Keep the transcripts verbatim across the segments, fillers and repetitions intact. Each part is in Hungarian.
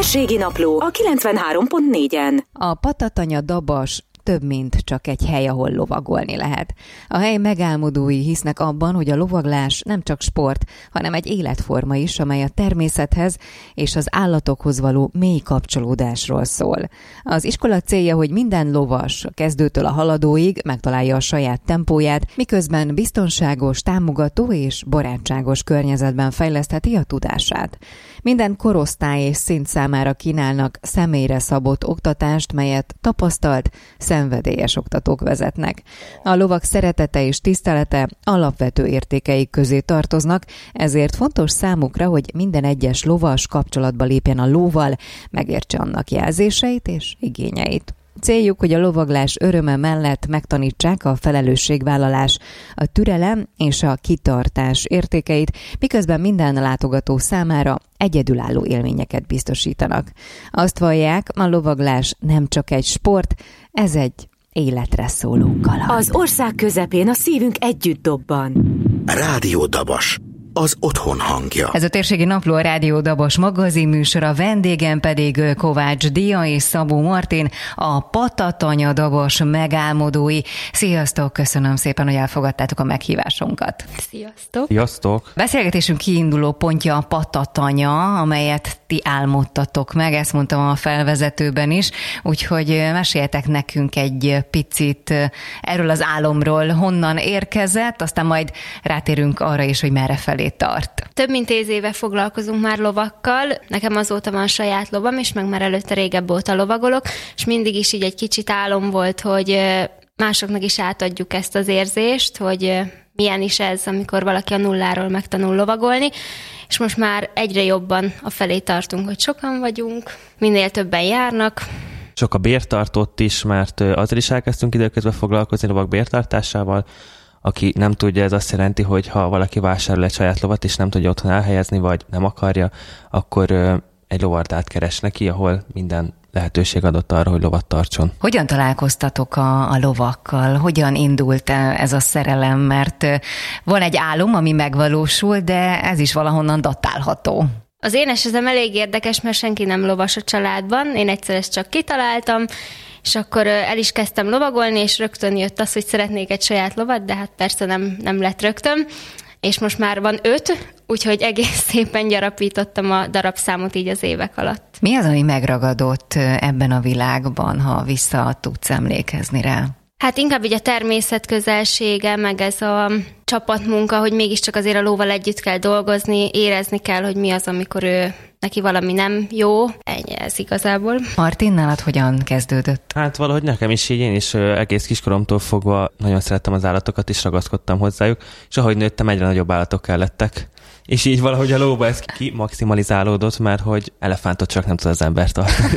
Térségi Napló a kilencvenhárom pont négyen. A Patatanya Dabas több, mint csak egy hely, ahol lovagolni lehet. A hely megálmodói hisznek abban, hogy a lovaglás nem csak sport, hanem egy életforma is, amely a természethez és az állatokhoz való mély kapcsolódásról szól. Az iskola célja, hogy minden lovas, a kezdőtől a haladóig megtalálja a saját tempóját, miközben biztonságos, támogató és barátságos környezetben fejlesztheti a tudását. Minden korosztály és szint számára kínálnak személyre szabott oktatást, melyet tapasztalt, szenvedélyes oktatók vezetnek. A lovak szeretete és tisztelete alapvető értékeik közé tartoznak, ezért fontos számukra, hogy minden egyes lovas kapcsolatba lépjen a lóval, megértse annak jelzéseit és igényeit. Céljuk, hogy a lovaglás öröme mellett megtanítsák a felelősségvállalás, a türelem és a kitartás értékeit, miközben minden látogató számára egyedülálló élményeket biztosítanak. Azt vallják, a lovaglás nem csak egy sport, ez egy életre szóló kaland. Az ország közepén a szívünk együtt dobban. Rádió Dabas, az otthon hangja. Ez a Térségi Napló, a Rádió Dabas magazinműsora, vendégem pedig Kovács Dia és Szabó Martin, a Patatanya Dabas megálmodói. Sziasztok, köszönöm szépen, hogy elfogadtátok a meghívásunkat. Sziasztok! Sziasztok! Beszélgetésünk kiinduló pontja a Patatanya, amelyet ti álmodtatok meg, ezt mondtam a felvezetőben is, úgyhogy meséljetek nekünk egy picit erről az álomról, honnan érkezett, aztán majd rátérünk arra is, hogy merre felé tart. Több mint tíz éve foglalkozunk már lovakkal, nekem azóta van saját lovam is, meg már előtte régebb óta lovagolok, és mindig is így egy kicsit álom volt, hogy másoknak is átadjuk ezt az érzést, hogy milyen is ez, amikor valaki a nulláról megtanul lovagolni, és most már egyre jobban a felé tartunk, hogy sokan vagyunk, minél többen járnak. Sok a bértartót is, mert azért is elkezdtünk időközben foglalkozni lovak bértartásával. Aki nem tudja, ez azt jelenti, hogy ha valaki vásárol egy saját lovat, és nem tudja otthon elhelyezni, vagy nem akarja, akkor egy lovardát keres neki, ahol minden lehetőség adott arra, hogy lovat tartson. Hogyan találkoztatok a, a lovakkal? Hogyan indult ez a szerelem? Mert van egy álom, ami megvalósul, de ez is valahonnan datálható. Az én esetem elég érdekes, mert senki nem lovas a családban. Én egyszer ezt csak kitaláltam, és akkor el is kezdtem lovagolni, és rögtön jött az, hogy szeretnék egy saját lovat, de hát persze nem, nem lett rögtön. És most már van öt, úgyhogy egész szépen gyarapítottam a darabszámot így az évek alatt. Mi az, ami megragadott ebben a világban, ha vissza tudsz emlékezni rá? Hát inkább így a természet közelsége, meg ez a csapatmunka, hogy mégiscsak azért a lóval együtt kell dolgozni, érezni kell, hogy mi az, amikor ő neki valami nem jó. Ennyi ez igazából. Martin, nálad hogyan kezdődött? Hát valahogy nekem is így, én is egész kiskoromtól fogva nagyon szerettem az állatokat, és ragaszkodtam hozzájuk, és ahogy nőttem, egyre nagyobb állatok kellettek. És így valahogy a lóba ez kimaximalizálódott, mert hogy elefántot csak nem tud az ember tartani.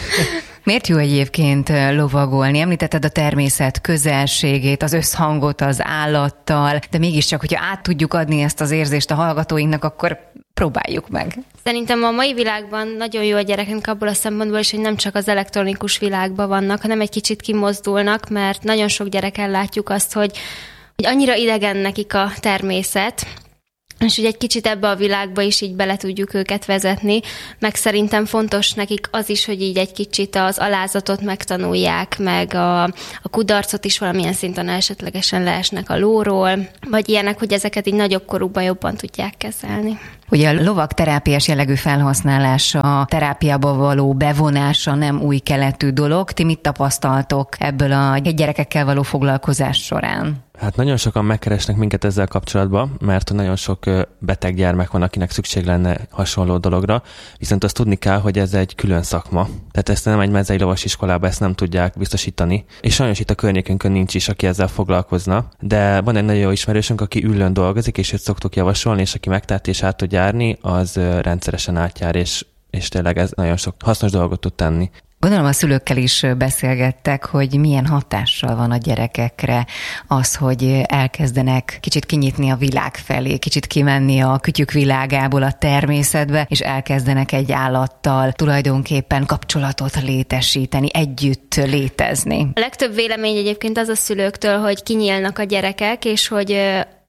Miért jó egyébként lovagolni? Említetted a természet közelségét, az összhangot az állattal, de mégiscsak, hogyha át tudjuk adni ezt az érzést a hallgatóinknak, akkor próbáljuk meg. Szerintem a mai világban nagyon jó a gyerekek abból a szempontból is, hogy nem csak az elektronikus világban vannak, hanem egy kicsit kimozdulnak, mert nagyon sok gyereken látjuk azt, hogy, hogy annyira idegen nekik a természet, és hogy egy kicsit ebbe a világba is így bele tudjuk őket vezetni, meg szerintem fontos nekik az is, hogy így egy kicsit az alázatot megtanulják, meg a, a kudarcot is valamilyen szinten esetlegesen leesnek a lóról, vagy ilyenek, hogy ezeket így nagyobb korukban jobban tudják kezelni. Ugye a lovak terápiás jellegű felhasználása, a terápiába való bevonása nem új keletű dolog. Ti mit tapasztaltok ebből a gyerekekkel való foglalkozás során? Hát nagyon sokan megkeresnek minket ezzel kapcsolatban, mert nagyon sok beteg gyermek van, akinek szükség lenne hasonló dologra, viszont azt tudni kell, hogy ez egy külön szakma. Tehát ezt nem egy mezei lovas iskolában ezt nem tudják biztosítani, és sajnos itt a környékünkön nincs is, aki ezzel foglalkozna, de van egy nagyon jó ismerősünk, aki ülőn dolgozik, és őt szoktuk javasolni, és aki megtart és át tud járni, az rendszeresen átjár, és, és tényleg ez nagyon sok hasznos dolgot tud tenni. Gondolom a szülőkkel is beszélgettek, hogy milyen hatással van a gyerekekre az, hogy elkezdenek kicsit kinyitni a világ felé, kicsit kimenni a kütyük világából a természetbe, és elkezdenek egy állattal tulajdonképpen kapcsolatot létesíteni, együtt létezni. A legtöbb vélemény egyébként az a szülőktől, hogy kinyílnak a gyerekek, és hogy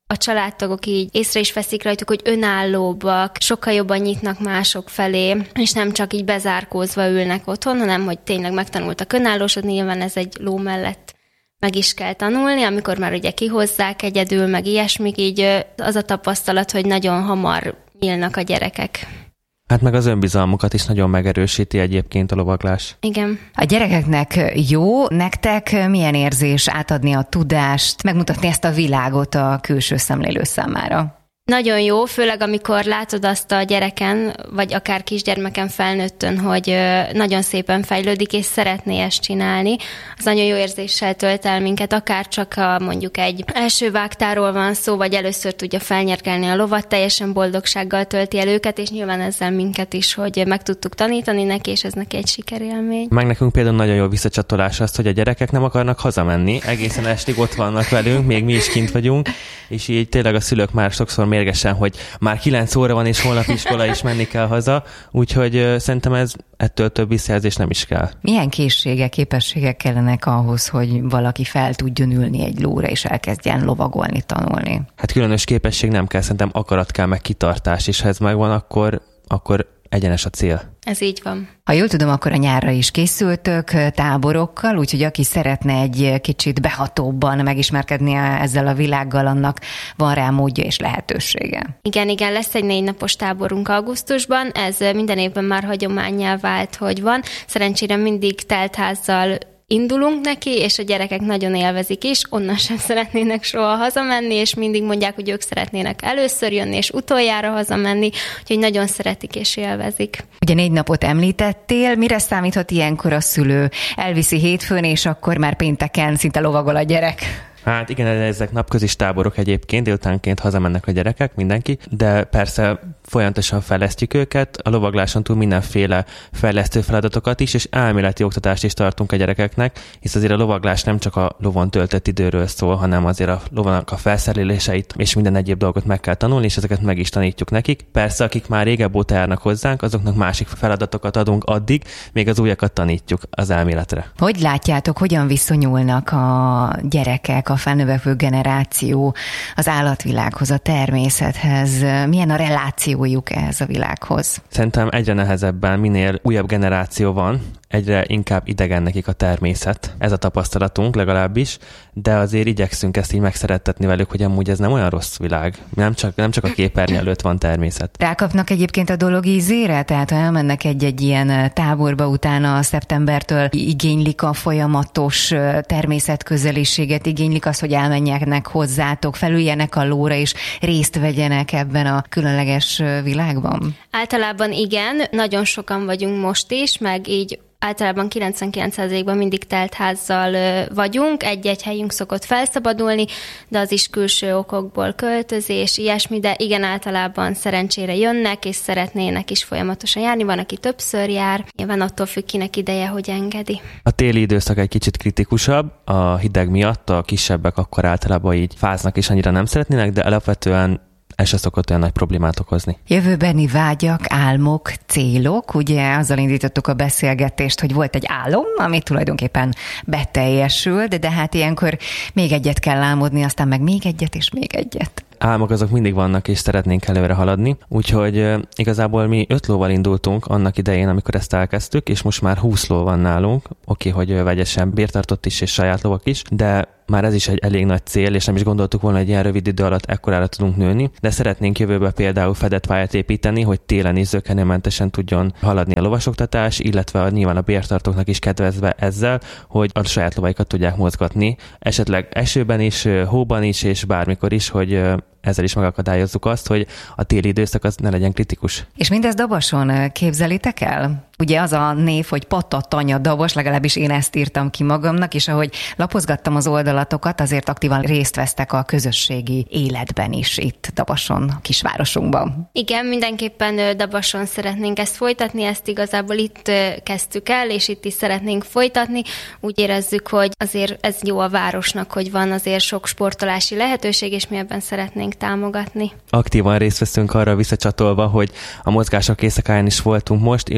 a családtagok így észre is veszik rajtuk, hogy önállóbbak, sokkal jobban nyitnak mások felé, és nem csak így bezárkózva ülnek otthon, hanem hogy tényleg megtanultak önállósodni, nyilván ez egy ló mellett meg is kell tanulni, amikor már ugye kihozzák egyedül, meg ilyesmik, így az a tapasztalat, hogy nagyon hamar nyílnak a gyerekek. Hát meg az önbizalmukat is nagyon megerősíti egyébként a lovaglás. Igen. A gyerekeknek jó, nektek milyen érzés átadni a tudást, megmutatni ezt a világot a külső szemlélő számára? Nagyon jó, főleg amikor látod azt a gyereken, vagy akár kisgyermeken, felnőttön, hogy nagyon szépen fejlődik, és szeretné ezt csinálni. Az nagyon jó érzéssel tölt el minket, akár csak a, mondjuk egy első vágtáról van szó, vagy először tudja felnyergelni a lovat, teljesen boldogsággal tölti el őket, és nyilván ezzel minket is, hogy meg tudtuk tanítani neki, és ez neki egy sikerélmény. Meg nekünk például nagyon jó visszacsatolás az, hogy a gyerekek nem akarnak hazamenni, egészen estig ott vannak velünk, még mi is kint vagyunk, és így tényleg a szülők már sokszor mérgesen, hogy már kilenc óra van, és holnap iskola is menni kell haza, úgyhogy uh, szerintem ez ettől több visszajelzés nem is kell. Milyen készségek, képességek kellenek ahhoz, hogy valaki fel tudjon ülni egy lóra, és elkezdjen lovagolni, tanulni? Hát különös képesség nem kell, szerintem akarat kell, meg kitartás, és ha ez megvan, akkor, akkor egyenes a cél. Ez így van. Ha jól tudom, akkor a nyárra is készültök táborokkal, úgyhogy aki szeretne egy kicsit behatóbban megismerkedni ezzel a világgal, annak van rá módja és lehetősége. Igen, igen, lesz egy négy napos táborunk augusztusban, ez minden évben már hagyománnyá vált, hogy van. Szerencsére mindig teltházzal indulunk neki, és a gyerekek nagyon élvezik is, onnan sem szeretnének soha hazamenni, és mindig mondják, hogy ők szeretnének először jönni, és utoljára hazamenni, úgyhogy nagyon szeretik és élvezik. Ugye négy napot említettél, mire számíthat ilyenkor a szülő? Elviszi hétfőn, és akkor már pénteken szinte lovagol a gyerek. Hát igen, ezek napközis táborok egyébként, délutánként hazamennek a gyerekek, mindenki, de persze folyamatosan fejlesztjük őket, a lovagláson túl mindenféle fejlesztő feladatokat is, és elméleti oktatást is tartunk a gyerekeknek, hisz azért a lovaglás nem csak a lovon töltött időről szól, hanem azért a lovanak a felszereléseit és minden egyéb dolgot meg kell tanulni, és ezeket meg is tanítjuk nekik. Persze, akik már régebb óta járnak hozzánk, azoknak másik feladatokat adunk addig, még az újakat tanítjuk az elméletre. Hogy látjátok, hogyan viszonyulnak a gyerekek, a felnövekvő generáció az állatvilághoz, a természethez? Milyen a relációjuk ehhez a világhoz? Szerintem egyre nehezebben, minél újabb generáció van, egyre inkább idegen nekik a természet. Ez a tapasztalatunk legalábbis, de azért igyekszünk ezt így megszerettetni velük, hogy amúgy ez nem olyan rossz világ. Nem csak, nem csak a képernyő előtt van természet. Rákapnak egyébként a dolog ízére? Tehát ha elmennek egy-egy ilyen táborba, utána szeptembertől igénylik a folyamatos természetközeliséget, igénylik azt, hogy elmenjenek hozzátok, felüljenek a lóra és részt vegyenek ebben a különleges világban? Általában igen, nagyon sokan vagyunk most is, meg így általában kilencvenkilenc százalékban mindig teltházzal vagyunk, egy-egy helyünk szokott felszabadulni, de az is külső okokból költözés, ilyesmi, de igen, általában szerencsére jönnek, és szeretnének is folyamatosan járni, van, aki többször jár, nyilván attól függ, kinek ideje, hogy engedi. A téli időszak egy kicsit kritikusabb, a hideg miatt a kisebbek akkor általában így fáznak, és annyira nem szeretnének, de alapvetően ez se szokott olyan nagy problémát okozni. Jövőbeni vágyak, álmok, célok, ugye azzal indítottuk a beszélgetést, hogy volt egy álom, ami tulajdonképpen beteljesült, de hát ilyenkor még egyet kell álmodni, aztán meg még egyet és még egyet. Álmok azok mindig vannak, és szeretnénk előre haladni, úgyhogy uh, igazából mi öt lóval indultunk annak idején, amikor ezt elkezdtük, és most már húsz ló van nálunk, oké, hogy uh, vegyesen bértartott is, és saját lovak is, de már ez is egy elég nagy cél, és nem is gondoltuk volna, hogy ilyen rövid idő alatt ekkorára tudunk nőni, de szeretnénk jövőben például fedett pályát építeni, hogy télen is zökkenőmentesen tudjon haladni a lovasoktatás, illetve nyilván a bértartóknak is kedvezve ezzel, hogy a saját lovaikat tudják mozgatni, esetleg esőben is, hóban is, és bármikor is, hogy ezzel is megakadályozzuk azt, hogy a téli időszak az ne legyen kritikus. És mindezt Dabason képzelitek el? Ugye az a név, hogy Patatanya Dabas, legalábbis én ezt írtam ki magamnak, és ahogy lapozgattam az oldalatokat, azért aktívan részt vesztek a közösségi életben is itt Dabason, a kisvárosunkban. Igen, mindenképpen Dabason szeretnénk ezt folytatni, ezt igazából itt kezdtük el, és itt is szeretnénk folytatni. Úgy érezzük, hogy azért ez jó a városnak, hogy van azért sok sportolási lehetőség, és mi ebben szeretnénk támogatni. Aktívan részt veszünk arra visszacsatolva, hogy a mozgások éjszakáján is voltunk most, illetve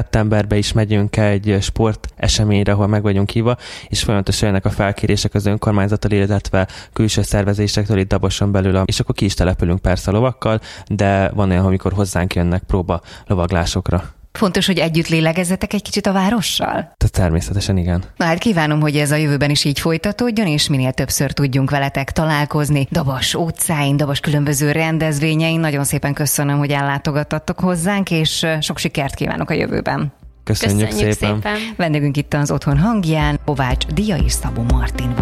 szeptemberben is megyünk egy sport eseményre, ahol meg vagyunk hívva, és folyamatosan jönnek a felkérések az önkormányzattól, illetve külső szervezésektől itt Daboson belül, és akkor ki is települünk persze a lovakkal, de van olyan, amikor hozzánk jönnek próba lovaglásokra. Fontos, hogy együtt lélegezzetek egy kicsit a várossal? Tehát természetesen igen. Na hát kívánom, hogy ez a jövőben is így folytatódjon, és minél többször tudjunk veletek találkozni. Dabas utcáin, Dabas különböző rendezvényein. Nagyon szépen köszönöm, hogy ellátogattatok hozzánk, és sok sikert kívánok a jövőben. Köszönjük, Köszönjük szépen. szépen. Vendégünk itt az Otthon hangján, Kovács Dia és Szabó Martin.